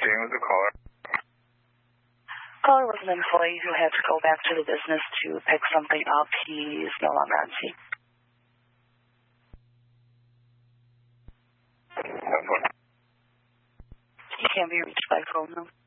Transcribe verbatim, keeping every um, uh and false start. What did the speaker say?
Speaking with the caller. Caller was an employee who had to go back to the business to pick something up. He is no longer on scene. He can be reached by phone now.